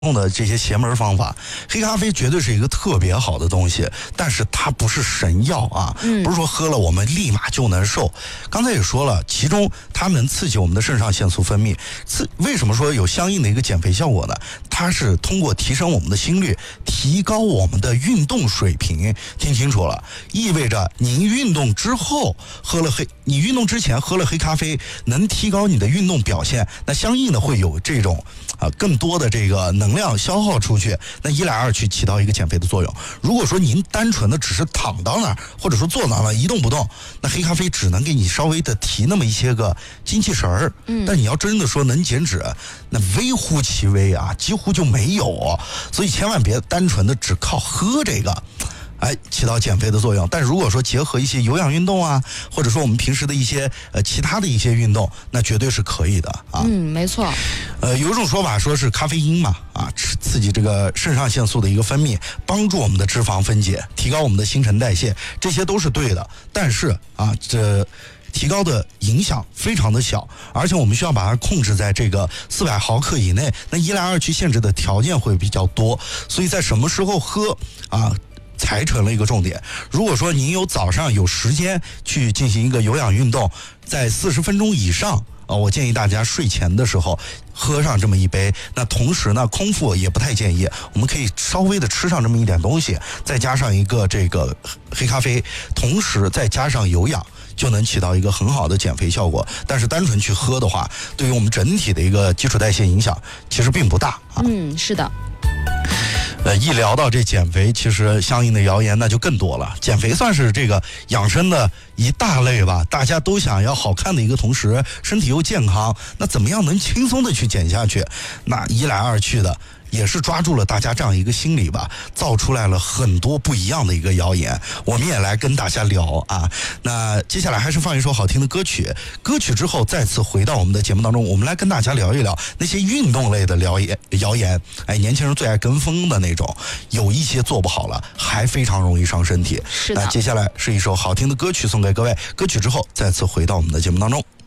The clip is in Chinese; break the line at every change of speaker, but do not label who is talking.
用的这些邪门方法，黑咖啡绝对是一个特别好的东西，但是它不是神药啊，不是说喝了我们立马就能瘦。刚才也说了，其中它能刺激我们的肾上腺素分泌，为什么说有相应的一个减肥效果呢？它是通过提升我们的心率，提高我们的运动水平。听清楚了，意味着您运动之后你运动之前喝了黑咖啡，能提高你的运动表现，那相应的会有这种更多的这个能量消耗出去，那一来二去起到一个减肥的作用。如果说您单纯的只是躺到那儿，或者说坐到那儿一动不动，那黑咖啡只能给你稍微的提那么一些个精气神儿，但你要真的说能减脂，那微乎其微啊，几乎就没有。所以千万别单纯的只靠喝这个起到减肥的作用。但是如果说结合一些有氧运动啊，或者说我们平时的一些其他的一些运动，那绝对是可以的啊。
没错。
有一种说法说是咖啡因嘛，刺激这个肾上腺素的一个分泌，帮助我们的脂肪分解，提高我们的新陈代谢，这些都是对的。但是这提高的影响非常的小，而且我们需要把它控制在这个400毫克以内，那一来二去限制的条件会比较多，所以在什么时候喝才成了一个重点。如果说您早上有时间去进行一个有氧运动，在40分钟以上我建议大家睡前的时候喝上这么一杯。那同时呢，空腹也不太建议，我们可以稍微的吃上这么一点东西，再加上一个这个黑咖啡，同时再加上有氧，就能起到一个很好的减肥效果。但是单纯去喝的话，对于我们整体的一个基础代谢影响其实并不大
是的。
一聊到这减肥，其实相应的谣言那就更多了。减肥算是这个养生的一大类吧，大家都想要好看的一个同时身体又健康，那怎么样能轻松的去减下去？那一来二去的也是抓住了大家这样一个心理吧，造出来了很多不一样的一个谣言，我们也来跟大家聊那接下来还是放一首好听的歌曲，歌曲之后再次回到我们的节目当中，我们来跟大家聊一聊那些运动类的谣言。年轻人最爱跟风的那种，有一些做不好了，还非常容易伤身体。
是的。
那接下来是一首好听的歌曲送给各位，歌曲之后再次回到我们的节目当中。